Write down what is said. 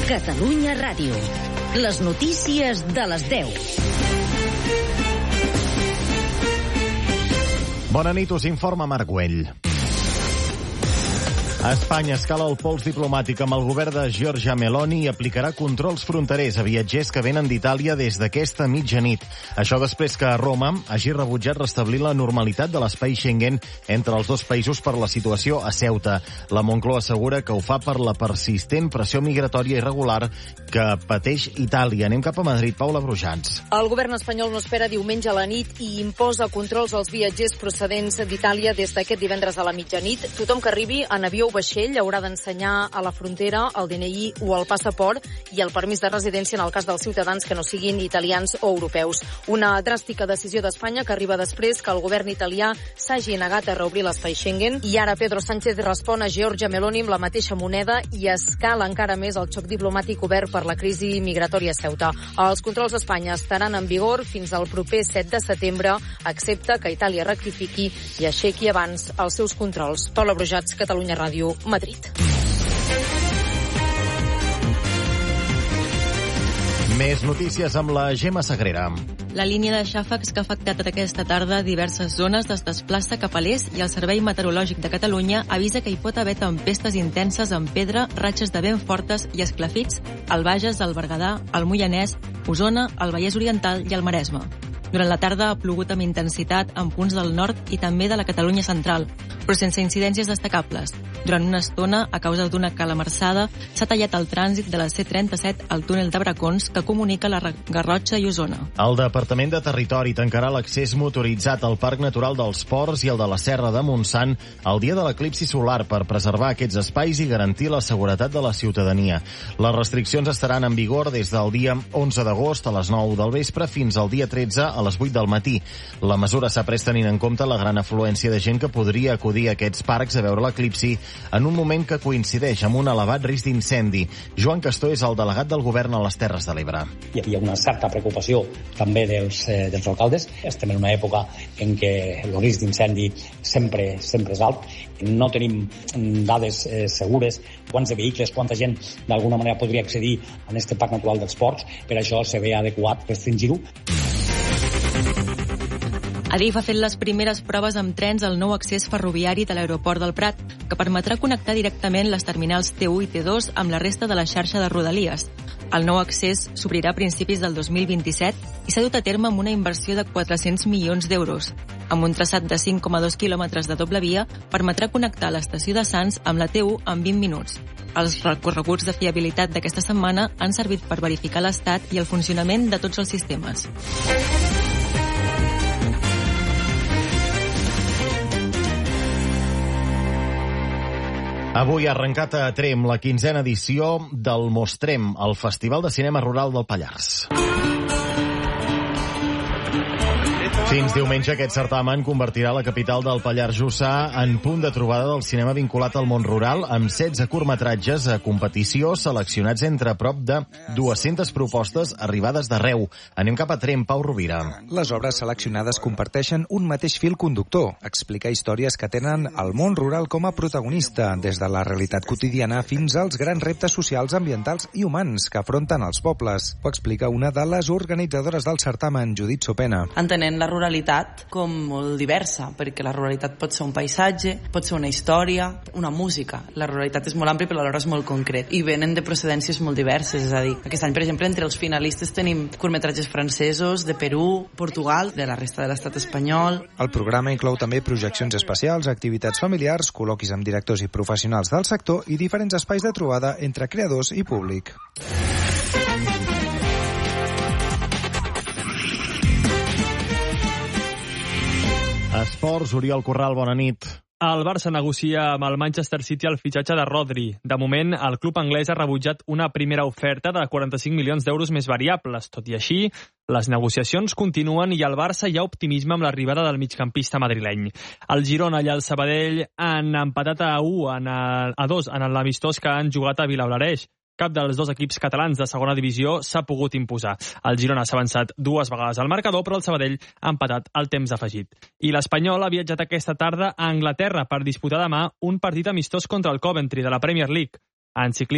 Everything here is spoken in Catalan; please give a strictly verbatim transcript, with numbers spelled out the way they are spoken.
Catalunya Ràdio. Les notícies de les deu. Bona nit, us informa Marc Güell. A Espanya escala el pols diplomàtic amb el govern de Giorgia Meloni i aplicarà controls fronterers a viatgers que venen d'Itàlia des d'aquesta mitjanit. Això després que Roma hagi rebutjat restablir la normalitat de l'espai Schengen entre els dos països per la situació a Ceuta. La Moncloa assegura que ho fa per la persistent pressió migratòria irregular que pateix Itàlia. Anem cap a Madrid. Paula Brujans. El govern espanyol no espera diumenge a la nit i imposa controls als viatgers procedents d'Itàlia des d'aquest divendres a la mitjanit. Tothom que arribi en avió o vaixell haurà d'ensenyar a la frontera el D N I o el passaport i el permís de residència en el cas dels ciutadans que no siguin italians o europeus. Una dràstica decisió d'Espanya que arriba després que el govern italià s'hagi negat a reobrir l'espai Schengen i ara Pedro Sánchez respon a Giorgia Meloni amb la mateixa moneda i escala encara més el xoc diplomàtic obert per la crisi migratòria a Ceuta. Els controls a Espanya estaran en vigor fins al proper set de setembre, excepte que Itàlia rectifiqui i aixequi abans els seus controls. Paula Brujats, Catalunya Ràdio, Madrid. Més notícies amb la Gemma Sagrera. La línia de xàfecs que ha afectat aquesta tarda diverses zones es desplaça cap a l'est i el Servei Meteorològic de Catalunya avisa que hi pot haver tempestes intenses amb pedra, ratxes de vent fortes i esclafits al Bages, al Berguedà, al Moianès, Osona, al Vallès Oriental i al Maresme. Durant la tarda ha plogut amb intensitat en punts del nord i també de la Catalunya central, però sense incidències destacables. Durant una estona, a causa d'una calamarsada, s'ha tallat el trànsit de la C trenta-set al túnel de Bracons que comunica la Garrotxa i Osona. El Departament de Territori tancarà l'accés motoritzat al Parc Natural dels Ports i el de la Serra de Montsant el dia de l'eclipsi solar per preservar aquests espais i garantir la seguretat de la ciutadania. Les restriccions estaran en vigor des del dia onze d'agost a les nou del vespre fins al dia tretze a les vuit del matí. La mesura s'ha pres tenint en compte la gran afluència de gent que podria acudir a aquests parcs a veure l'eclipsi en un moment que coincideix amb un elevat risc d'incendi. Joan Castor és el delegat del govern a les Terres de l'Ebre. Hi havia una certa preocupació també dels, eh, dels alcaldes. Estem en una època en què el risc d'incendi sempre, sempre és alt. No tenim dades eh, segures quants de vehicles, quanta gent d'alguna manera podria accedir a aquest Parc Natural dels Ports. Per això se ve adequat restringir-ho. Adif ha fet les primeres proves amb trens al nou accés ferroviari de l'aeroport del Prat, que permetrà connectar directament les terminals T u i T dos amb la resta de la xarxa de Rodalies. El nou accés s'obrirà a principis del dos mil vint-i-set i s'ha dut a terme amb una inversió de quatre-cents milions d'euros. Amb un traçat de cinc coma dos quilòmetres de doble via, permetrà connectar l'estació de Sants amb la T u en vint minuts. Els recorreguts de fiabilitat d'aquesta setmana han servit per verificar l'estat i el funcionament de tots els sistemes. Avui ha arrencat a Tremp la quinzena edició del Mostrem, el Festival de Cinema Rural del Pallars. Fins diumenge aquest certamen convertirà la capital del Pallars Jussà en punt de trobada del cinema vinculat al món rural amb setze curtmetratges a competició seleccionats entre prop de dues-centes propostes arribades d'arreu. Anem cap a Tremp, Pau Rovira. Les obres seleccionades comparteixen un mateix fil conductor, explicar històries que tenen el món rural com a protagonista, des de la realitat quotidiana fins als grans reptes socials, ambientals i humans que afronten els pobles. Ho explica una de les organitzadores del certamen, Judit Sopena. Entenent la ruralitat com molt diversa, perquè la ruralitat pot ser un paisatge, pot ser una història, una música. La ruralitat és molt àmplia però alhora és molt concret i venen de procedències molt diverses, és a dir, aquest any per exemple entre els finalistes tenim curtmetratges francesos, de Perú, Portugal, de la resta de l'estat espanyol. El programa inclou també projeccions especials, activitats familiars, col·loquis amb directors i professionals del sector i diferents espais de trobada entre creadors i públic. Esports, Oriol Corral, bona nit. El Barça negocia amb el Manchester City el fitxatge de Rodri. De moment, el club anglès ha rebutjat una primera oferta de quaranta-cinc milions d'euros més variables. Tot i així, les negociacions continuen i al Barça hi ha optimisme amb l'arribada del migcampista madrileny. El Girona i el Sabadell han empatat a u en el, a dos en l'amistós que han jugat a Vilablareix. Cap dels dos equips catalans de segona divisió s'ha pogut imposar. El Girona s'ha avançat dues vegades al marcador, però el Sabadell ha empatat al temps afegit. I l'Espanyol ha viatjat aquesta tarda a Anglaterra per disputar demà un partit amistós contra el Coventry de la Premier League. En ciclisme